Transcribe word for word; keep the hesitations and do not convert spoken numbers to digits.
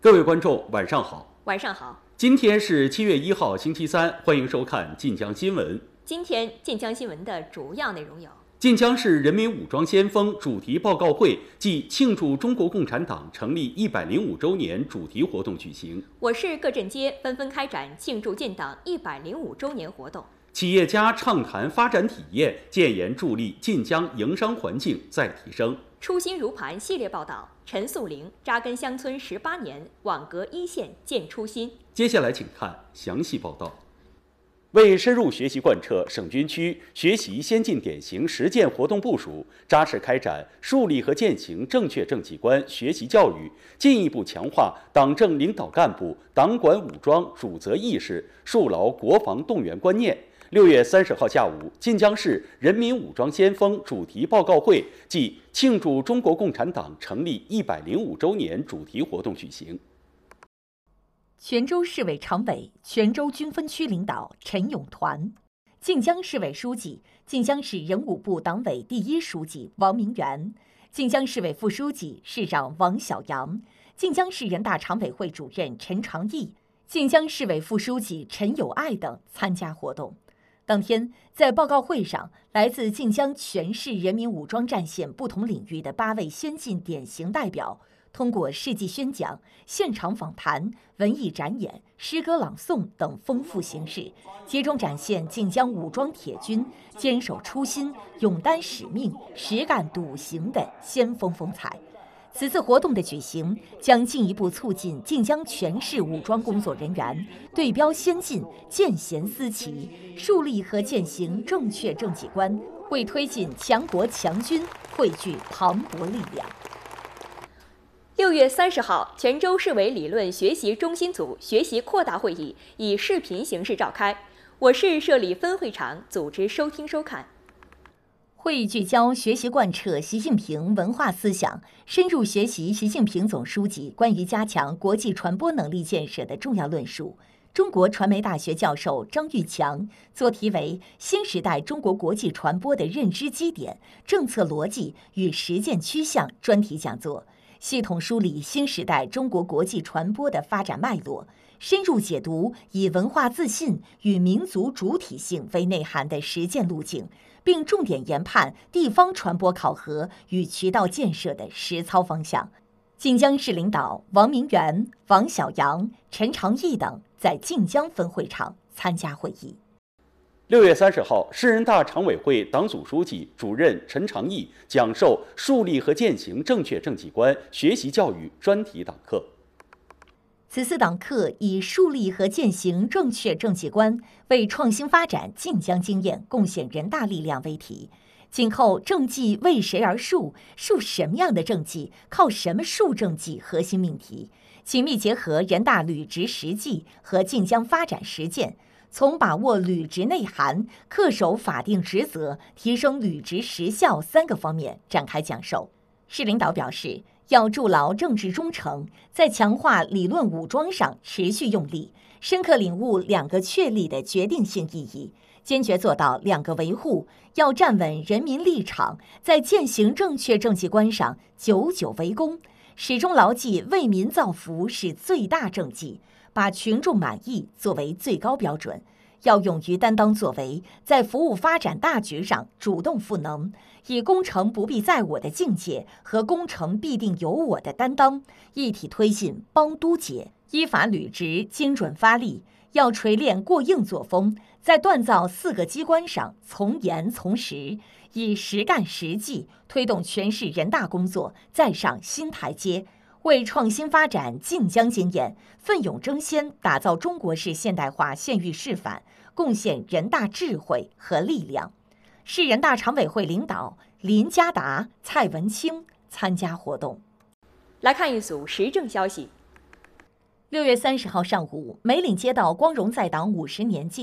各位观众，晚上好。 晚上好。 今天是七月一号，星期三，欢迎收看晋江新闻。 今天晋江新闻的主要内容有： 晋江市人民武装先锋主题报告会暨庆祝中国共产党成立一百零五周年主题活动举行； 我市各镇街纷纷开展庆祝建党一百零五周年活动； 企业家畅谈发展体验，建言助力晋江营商环境再提升。 初心如磐系列报道：陈素龄扎根乡村十八年，网格一线见初心。 接下来请看详细报道。为深入学习贯彻省军区学习先进典型实践活动部署，扎实开展树立和践行正确政绩观学习教育，进一步强化党政领导干部党管武装主责意识，树牢国防动员观念。六月三十号下午，晋江市人民武装先锋主题报告会暨庆祝中国共产党成立一百零五周年主题活动举行。 泉州市委常委、泉州军分区领导陈永团，晋江市委书记、晋江市人武部党委第一书记王明元，晋江市委副书记、市长王小阳，晋江市人大常委会主任陈长义，晋江市委副书记陈友爱等参加活动。当天，在报告会上，来自晋江全市人民武装战线不同领域的八位先进典型代表，通过事迹宣讲、现场访谈、文艺展演、诗歌朗诵等丰富形式，集中展现晋江武装铁军坚守初心、勇担使命、实干笃行的先锋风采。此次活动的举行，将进一步促进晋江全市武装工作人员对标先进、见贤思齐，树立和践行正确政绩观，为推进强国强军汇聚磅礴力量。 六月三十号，泉州市委理论学习中心组学习扩大会议以视频形式召开，我市设立分会场，组织收听收看。 会议聚焦学习贯彻习近平文化思想，深入学习习近平总书记关于加强国际传播能力建设的重要论述。中国传媒大学教授张玉强作题为《新时代中国国际传播的认知基点、政策逻辑与实践趋向》专题讲座，系统梳理新时代中国国际传播的发展脉络，深入解读以文化自信与民族主体性为内涵的实践路径，并重点研判地方传播考核与渠道建设的实操方向。晋江市领导王明元、王小阳、陈长义等在晋江分会场参加会议。 六月三十号，市人大常委会党组书记、主任陈长义讲授树立和践行正确政绩观学习教育专题党课。 此次党课以树立和践行正确政绩观，为创新发展晋江经验贡献人大力量为题。今后政绩为谁而树，树什么样的政绩，靠什么树政绩核心命题，紧密结合人大履职实际和晋江发展实践，从把握履职内涵、恪守法定职责、提升履职实效三个方面展开讲授。市领导表示，要筑牢政治忠诚，在强化理论武装上持续用力，深刻领悟两个确立的决定性意义，坚决做到两个维护，要站稳人民立场，在践行正确政绩观上久久为功，始终牢记为民造福是最大政绩，把群众满意作为最高标准，要勇于担当作为，在服务发展大局上主动赋能，以工程不必在我的境界和工程必定有我的担当，一体推进帮督解，依法履职，精准发力。要锤炼过硬作风，在锻造四个机关上从严从实，以实干实际推动全市人大工作再上新台阶，为创新发展晋江经验奋勇争先，打造中国式现代化县域示范，贡献人大智慧和力量。市人大常委会领导林家达、蔡文清参加活动。 来看一组时政消息。 六月三十号上午，梅岭街道光荣在党五十年纪